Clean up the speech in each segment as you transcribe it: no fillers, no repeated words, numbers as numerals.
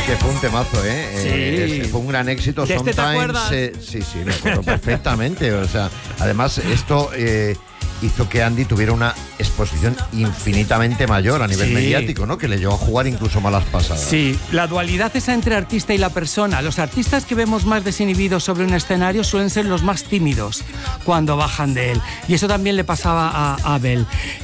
Que fue un temazo, ¿eh? Sí. Fue un gran éxito. ¿De este te acuerdas? Sí, me acuerdo perfectamente. O sea, además, esto hizo que Andy tuviera una exposición infinitamente mayor a nivel mediático, ¿no? Que le llevó a jugar incluso malas pasadas. Sí, la dualidad esa entre artista y la persona. Los artistas que vemos más desinhibidos sobre un escenario suelen ser los más tímidos cuando bajan de él. Y eso también le pasaba a Abel.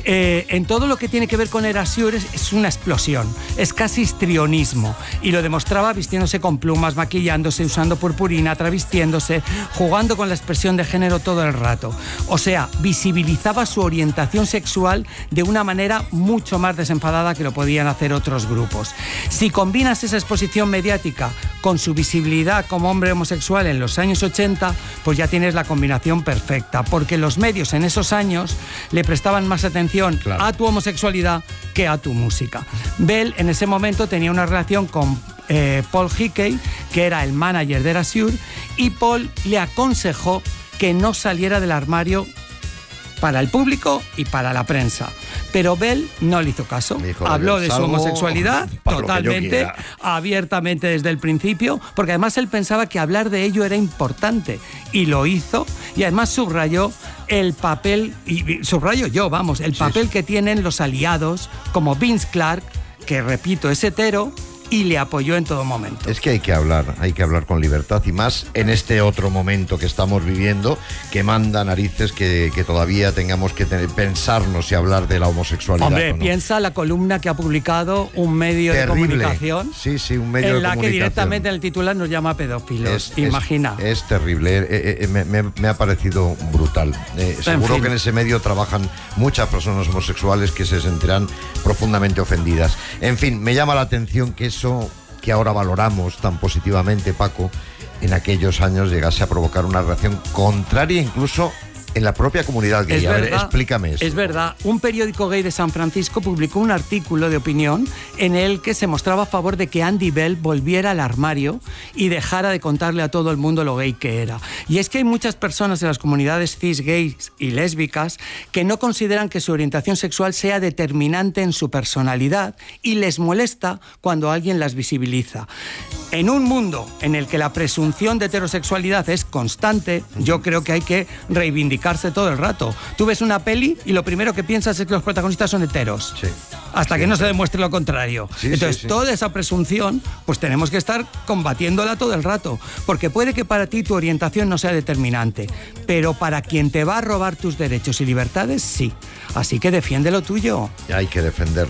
En todo lo que tiene que ver con Erasure es una explosión. Es casi histrionismo. Y lo demostraba vistiéndose con plumas, maquillándose, usando purpurina, travestiéndose, jugando con la expresión de género todo el rato. O sea, visibilizaba su orientación sexual de una manera mucho más desenfadada que lo podían hacer otros grupos. Si combinas esa exposición mediática con su visibilidad como hombre homosexual en los años 80, pues ya tienes la combinación perfecta, porque los medios en esos años le prestaban más atención a tu homosexualidad que a tu música. Bell en ese momento tenía una relación con Paul Hickey, que era el manager de Erasure, y Paul le aconsejó que no saliera del armario para el público y para la prensa. Pero Bell no le hizo caso. Habló de su homosexualidad totalmente, abiertamente desde el principio, porque además él pensaba que hablar de ello era importante y lo hizo, y además subrayó el papel, y subrayo yo, vamos, el papel que tienen los aliados como Vince Clarke, que repito, es hetero, y le apoyó en todo momento. Es que hay que hablar con libertad, y más en este otro momento que estamos viviendo, que manda narices que todavía tengamos que pensarnos y hablar de la homosexualidad. Hombre, ¿no? Piensa la columna que ha publicado un medio Terrible. De comunicación. Sí, un medio de comunicación. En la que directamente en el titular nos llama pedófilos. Imagina. Es terrible. Me ha parecido brutal. Seguro que en ese medio trabajan muchas personas homosexuales que se sentirán profundamente ofendidas. En fin, me llama la atención que eso que ahora valoramos tan positivamente, Paco, en aquellos años llegase a provocar una reacción contraria incluso en la propia comunidad gay. A ver, explícame eso. Es verdad. Un periódico gay de San Francisco publicó un artículo de opinión en el que se mostraba a favor de que Andy Bell volviera al armario y dejara de contarle a todo el mundo lo gay que era. Y es que hay muchas personas en las comunidades cis, gays y lésbicas que no consideran que su orientación sexual sea determinante en su personalidad y les molesta cuando alguien las visibiliza. En un mundo en el que la presunción de heterosexualidad es constante, yo creo que hay que reivindicarse todo el rato. Tú ves una peli y lo primero que piensas es que los protagonistas son heteros. Sí. Hasta que no se demuestre lo contrario. Entonces, toda esa presunción, pues tenemos que estar combatiéndola todo el rato. Porque puede que para ti tu orientación no sea determinante, pero para quien te va a robar tus derechos y libertades, sí. Así que defiende lo tuyo. Hay que defender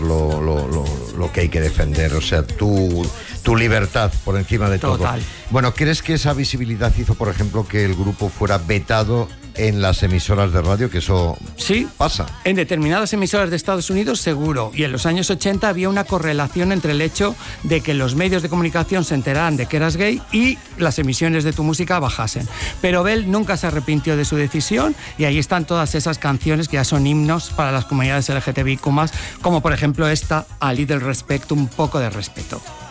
lo que hay que defender. O sea, tu libertad por encima de todo. Total. Bueno, ¿crees que esa visibilidad hizo, por ejemplo, que el grupo fuera vetado en las emisoras de radio? Que eso pasa. En determinadas emisoras de Estados Unidos, seguro. Y en los años 80 había una correlación entre el hecho de que los medios de comunicación se enteraran de que eras gay y las emisiones de tu música bajasen. Pero Bell nunca se arrepintió de su decisión, y ahí están todas esas canciones que ya son himnos para las comunidades LGTBIQ+, como por ejemplo esta, A Little Respect, un poco de respeto.